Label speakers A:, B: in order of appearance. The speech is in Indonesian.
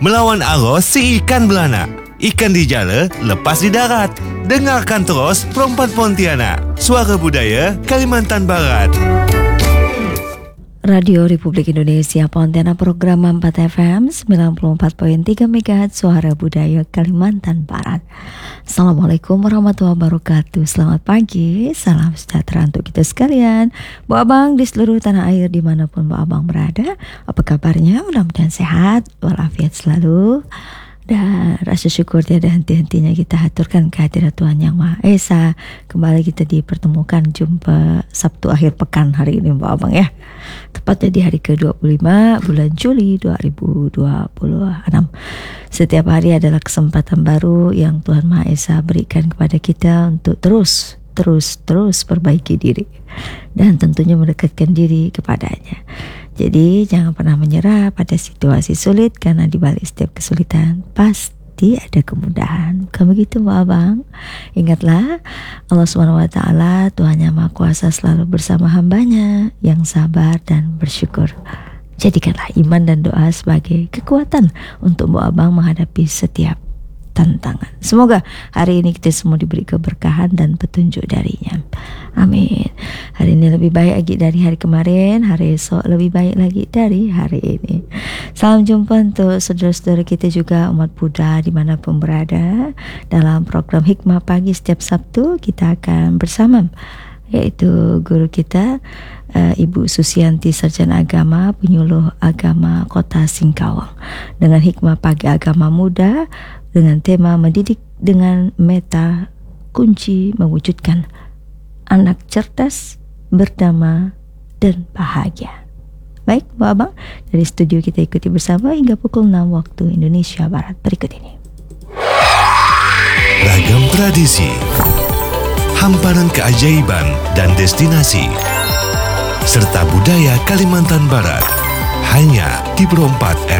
A: Melawan arus si ikan belana. Ikan di jala, lepas di darat. Dengarkan terus Perempat Pontianak. Suara Budaya Kalimantan Barat.
B: Radio Republik Indonesia Pontianak, program 4 FM 94.3 MHz Suara Budaya Kalimantan Barat. Assalamualaikum warahmatullahi wabarakatuh. Selamat pagi, salam sejahtera untuk kita sekalian, Bu Abang di seluruh tanah air dimanapun Bu Abang berada. Apa kabarnya? Mudah-mudahan sehat walafiat selalu. Dan rasa syukur tiada henti-hentinya kita haturkan kehadirat Tuhan Yang Maha Esa. Kembali kita dipertemukan jumpa Sabtu akhir pekan hari ini Mbak Abang ya. Tepatnya di hari ke-25 bulan Juli 2026. Setiap hari adalah kesempatan baru yang Tuhan Maha Esa berikan kepada kita untuk terus perbaiki diri. Dan tentunya mendekatkan diri kepadanya. Jadi jangan pernah menyerah pada situasi sulit, karena di balik setiap kesulitan pasti ada kemudahan. Bukan begitu Mbak Abang? Ingatlah, Allah SWT, Tuhan Yang Maha Kuasa, selalu bersama hambanya yang sabar dan bersyukur. Jadikanlah iman dan doa sebagai kekuatan untuk Mbak Abang menghadapi setiap tantangan. Semoga hari ini kita semua diberi keberkahan dan petunjuk darinya. Amin. Hari ini lebih baik lagi dari hari kemarin, hari esok lebih baik lagi dari hari ini. Salam jumpa untuk saudara-saudara kita juga, umat Buddha dimanapun berada. Dalam program Hikmah Pagi setiap Sabtu kita akan bersama, yaitu guru kita Ibu Susianti, Sarjana Agama, Penyuluh Agama Kota Singkawang, dengan Hikmah Pagi Agama Muda dengan tema mendidik dengan meta, kunci mewujudkan anak cerdas, berdamai, dan bahagia. Baik Bu Abang, dari studio kita ikuti bersama hingga pukul 6 waktu Indonesia Barat berikut ini.
A: Ragam tradisi, hamparan keajaiban dan destinasi, serta budaya Kalimantan Barat, hanya di Perempat